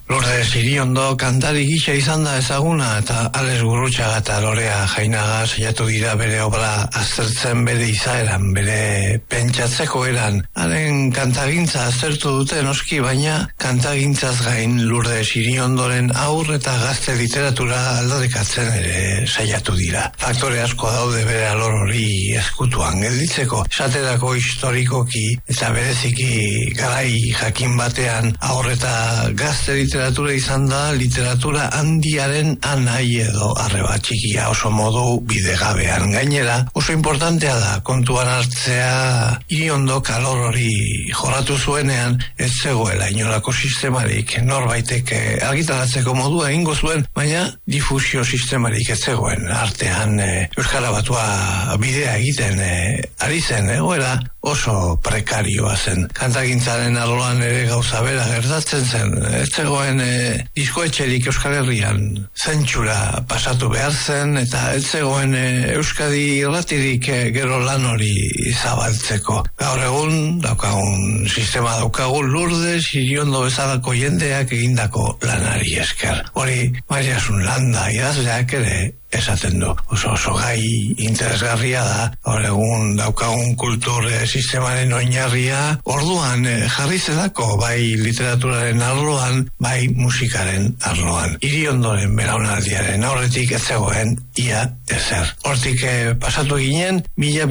Lourdes Iriondo kantari gisa izan da ezaguna eta Ales Gurrutxaga eta Lorea Jainaga saiatu dira bere obra aztertzen bere izaeran, bere pentsatzeko eran. Haren kantagintza aztertu dute noski, baina kantagintzaz gain Lourdes Iriondoren haur eta gazte literatura aldarrikatzen ere saiatu dira. Faktore asko daude bere alor hori ezkutuan gelditzeko, esaterako historikoki eta bereziki garai jakin batean haur eta gazte literatura izan da literatura handiaren anai edo arreba txikia oso modu bidegabean. Gainera, oso importantea da kontuan hartzea Iriondo kalor hori jorratu zuenean ez zegoela inolako sistemarik, norbaitek argitaratzeko modua egingo zuen, baina difusio sistemarik ez zegoen. Artean Euskara Batua bidea egiten ari zen egoera oso prekarioa zen. Kantagintzaren arloan ere gauza bera gertatzen zen. Ez zegoen diskoetxerik Euskal Herrian, zentsura pasatu behar zen eta ez zegoen Euskadi irratirik gero lan hori zabaltzeko. Gaur egun daukagun sistema daukagu Lourdes Iriondo bezalako jendeak egindako lanari esker. Hori Mariasun Landa idazleak ere esaten du. Oso gai interesgarria da. Gaur egun daukagun kultur sistemaren oinarria orduan jarri zelako, bai literaturaren arloan, bai musikaren arloan. Iriondoren belaunaldiaren aurretik ez zegoen ia ezer. Hortik pasatu ginen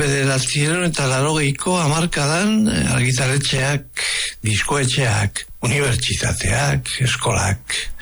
1980ko hamarkadan argitaletxeak, diskoetxeak, unibertsitateak, eskolak